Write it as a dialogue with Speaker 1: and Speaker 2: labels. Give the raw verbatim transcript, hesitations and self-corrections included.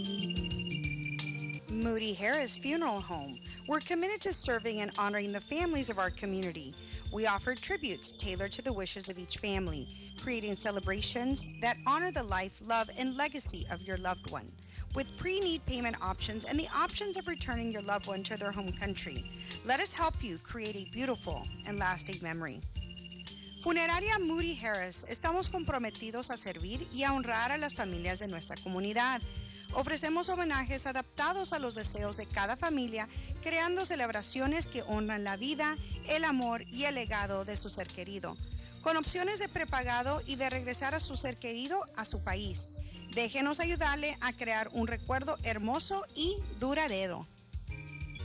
Speaker 1: Moody Harris Funeral Home. We're committed to serving and honoring the families of our community. We offer tributes tailored to the wishes of each family, creating celebrations that honor the life, love, and legacy of your loved one. With pre-need payment options and the options of returning your loved one to their home country, let us help you create a beautiful and lasting memory. Funeraria Moody Harris, estamos comprometidos a servir y a honrar a las familias de nuestra comunidad. Ofrecemos homenajes adaptados a los deseos de cada familia, creando celebraciones que honran la vida, el amor y el legado de su ser querido, con opciones de prepagado y de regresar a su ser querido a su país. Déjenos ayudarle a crear un recuerdo hermoso y duradero.